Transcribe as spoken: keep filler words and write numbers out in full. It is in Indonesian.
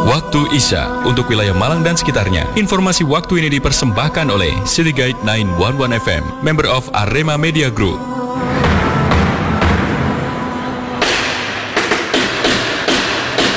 Waktu Isya untuk wilayah Malang dan sekitarnya. Informasi waktu ini dipersembahkan oleh City Guide sembilan satu satu F M, member of Arema Media Group.